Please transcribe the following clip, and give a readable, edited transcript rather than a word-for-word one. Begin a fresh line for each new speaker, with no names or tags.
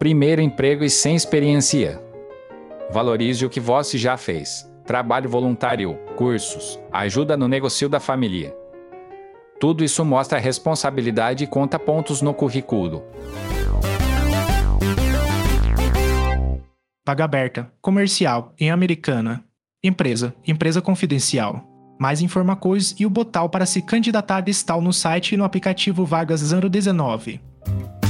primeiro emprego e sem experiência. Valorize o que você já fez. Trabalho voluntário, cursos, ajuda no negócio da família. Tudo isso mostra responsabilidade e conta pontos no currículo.
Vaga aberta, comercial, em Americana. Empresa confidencial. Mais informações e o botão para se candidatar está no site e no aplicativo Vagas 019.